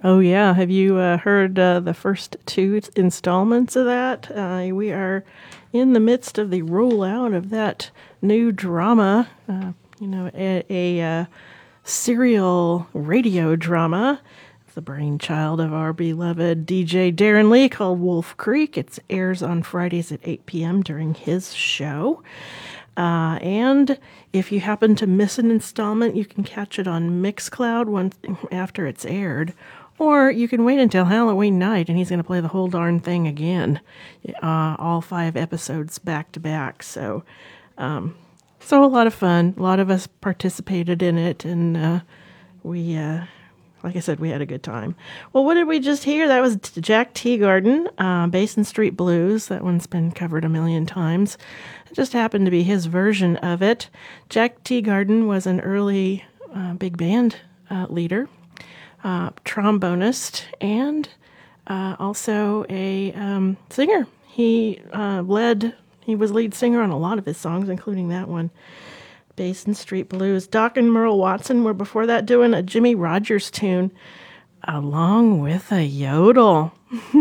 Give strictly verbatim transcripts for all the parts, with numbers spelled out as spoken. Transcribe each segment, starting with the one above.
Oh, yeah. Have you uh, heard uh, the first two installments of that? Uh, we are in the midst of the rollout of that new drama, uh, you know, a, a uh, serial radio drama. It's the brainchild of our beloved D J Darren Lee called Wolf Creek. It airs on Fridays at eight p.m. during his show. Uh, and if you happen to miss an installment, you can catch it on Mixcloud once after it's aired. Or you can wait until Halloween night, and he's going to play the whole darn thing again, uh, all five episodes back to back. So, um, so a lot of fun. A lot of us participated in it, and uh, we, uh, like I said, we had a good time. Well, what did we just hear? That was Jack Teagarden, uh, Basin Street Blues. That one's been covered a million times. It just happened to be his version of it. Jack Teagarden was an early uh, big band uh, leader. Uh, trombonist, and uh, also a um, singer. He uh, led, he was lead singer on a lot of his songs, including that one, Basin Street Blues. Doc and Merle Watson were before that doing a Jimmy Rogers tune, along with a yodel.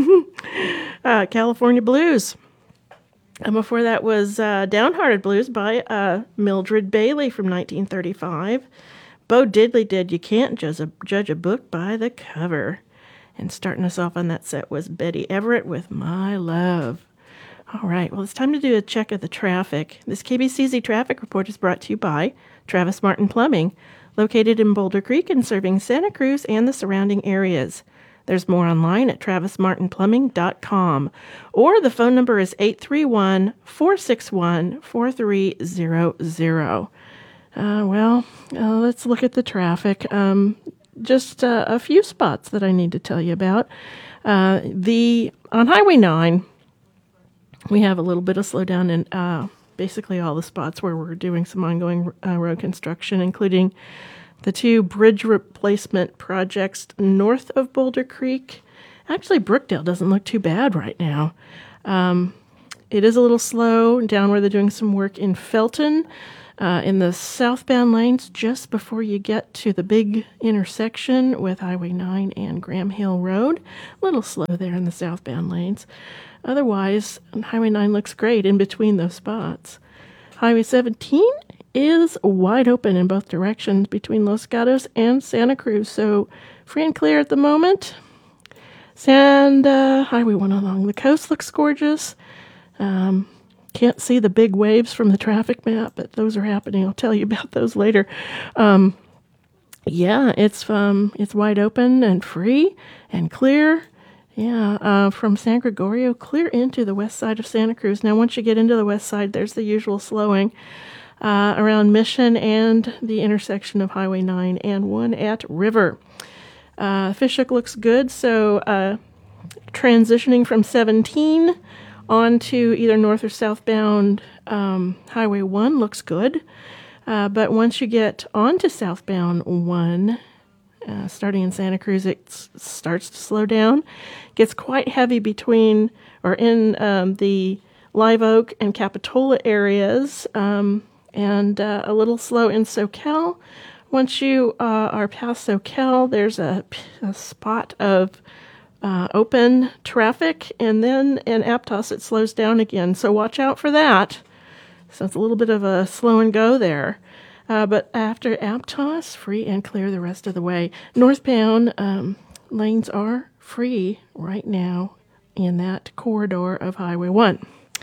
uh, California Blues. And before that was uh, Downhearted Blues by uh, Mildred Bailey from nineteen thirty-five. Bo Diddley did You Can't Judge a, judge a Book by the Cover. And starting us off on that set was Betty Everett with My Love. All right, well, it's time to do a check of the traffic. This K B C Z traffic report is brought to you by Travis Martin Plumbing, located in Boulder Creek and serving Santa Cruz and the surrounding areas. There's more online at travis martin plumbing dot com, or the phone number is eight three one, four six one, four three zero zero. Uh, well, uh, let's look at the traffic. Um, just uh, a few spots that I need to tell you about. Uh, the on Highway nine, we have a little bit of slowdown in uh, basically all the spots where we're doing some ongoing uh, road construction, including the two bridge replacement projects north of Boulder Creek. Actually, Brookdale doesn't look too bad right now. Um, it is a little slow down where they're doing some work in Felton. Uh, in the southbound lanes, just before you get to the big intersection with Highway nine and Graham Hill Road. A little slow there in the southbound lanes. Otherwise, Highway nine looks great in between those spots. Highway seventeen is wide open in both directions between Los Gatos and Santa Cruz, so free and clear at the moment. And uh, Highway one along the coast looks gorgeous. Um... Can't see the big waves from the traffic map, but those are happening. I'll tell you about those later. Um, yeah, it's um, it's wide open and free and clear. Yeah, uh, from San Gregorio clear into the west side of Santa Cruz. Now, once you get into the west side, there's the usual slowing uh, around Mission and the intersection of Highway nine and one at River. Uh, Fishhook looks good, so uh, transitioning from seventeen onto either north or southbound um, Highway one looks good. Uh, but once you get onto southbound one, uh, starting in Santa Cruz, it s- starts to slow down. Gets quite heavy between or in um, the Live Oak and Capitola areas, um, and uh, a little slow in Soquel. Once you uh, are past Soquel, there's a, a spot of Uh, open traffic, and then in Aptos it slows down again. So watch out for that. So it's a little bit of a slow and go there. Uh, but after Aptos, free and clear the rest of the way. Northbound um, lanes are free right now in that corridor of Highway one.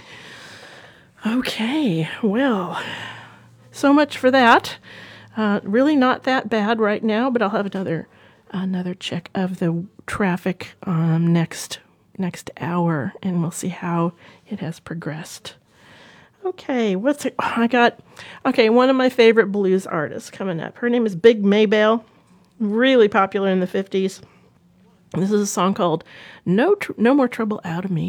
Okay, well, so much for that. Uh, really not that bad right now, but I'll have another another check of the traffic um, next next hour, and we'll see how it has progressed. Okay, what's it? Oh, I got okay. One of my favorite blues artists coming up. Her name is Big Maybelle, really popular in the fifties. This is a song called "No Tr- No More Trouble Out of Me."